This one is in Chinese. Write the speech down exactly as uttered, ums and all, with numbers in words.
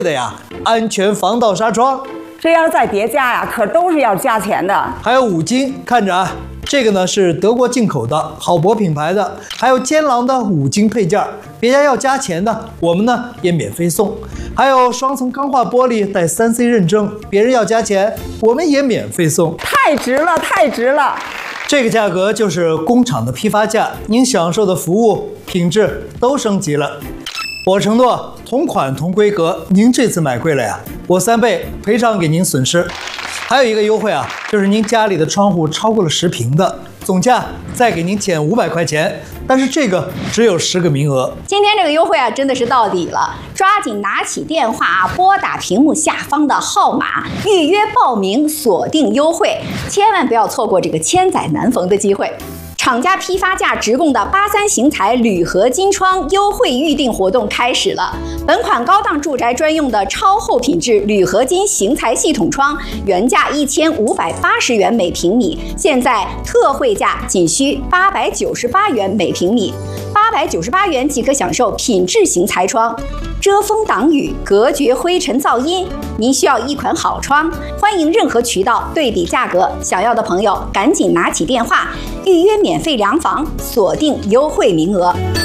的呀，安全防盗纱窗。 这要是在别家呀，可都是要加钱的。 还有五金，看着啊，这个呢是德国进口的，好博品牌的，还有坚狼的五金配件，别家要加钱的，我们呢也免费送。还有双层钢化玻璃带 三 C 认证，别人要加钱，我们也免费送。 太值了，太值了！ 这个价格就是工厂的批发价，您享受的服务品质都升级了。我承诺同款同规格，您这次买贵了呀，我三倍赔偿给您损失。还有一个优惠啊，就是您家里的窗户超过了十平的，总价再给您减五百块钱，但是这个只有十个名额。 今天这个优惠啊，真的是到底了，抓紧拿起电话啊，拨打屏幕下方的号码，预约报名，锁定优惠，千万不要错过这个千载难逢的机会。厂家批发价直供的八三型材铝合金窗优惠预定活动开始了。本款高档住宅专用的超厚品质铝合金型材系统窗，原价一千五百八十元每平米，现在特惠价仅需八百九十八元每平米。八百九十八元即可享受品质型材窗，遮风挡雨，隔绝灰尘噪音。您需要一款好窗，欢迎任何渠道对比价格，想要的朋友赶紧拿起电话预约免费量房，锁定优惠名额。